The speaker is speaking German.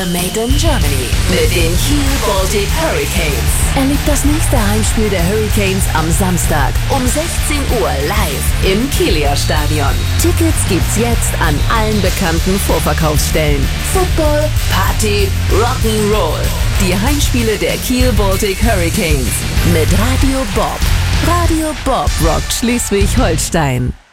Made in Germany mit den Kiel Baltic Hurricanes. Erlebt das nächste Heimspiel der Hurricanes am Samstag um 16 Uhr live im Kieler Stadion. Tickets gibt's jetzt an allen bekannten Vorverkaufsstellen. Football, Party, Rock'n'Roll. Die Heimspiele der Kiel Baltic Hurricanes mit Radio Bob. Radio Bob rockt Schleswig-Holstein.